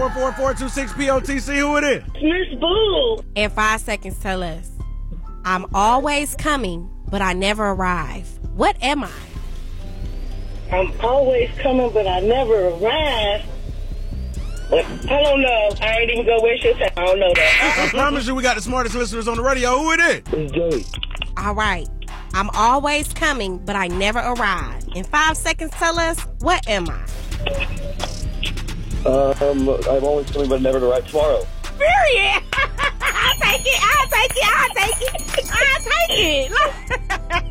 844-426-POTC. Who it is? Miss Boo. In 5 seconds, tell us. I'm always coming, but I never arrive. What am I? I'm always coming, but I never arrive. But I don't know. I ain't even gonna waste your time. I don't know that. I promise you we got the smartest listeners on the radio. Who it is? It's Joey. All right. I'm always coming, but I never arrive. In 5 seconds, tell us, what am I? I'm always coming, but never to write tomorrow. Period. I'll take it.